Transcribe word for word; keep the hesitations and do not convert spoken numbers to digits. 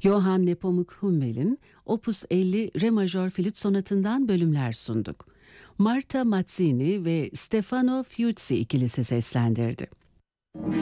Johann Nepomuk Hummel'in Opus elli Re majör flüt sonatından bölümler sunduk. Marta Mazzini ve Stefano Fiuzzi ikilisi seslendirdi.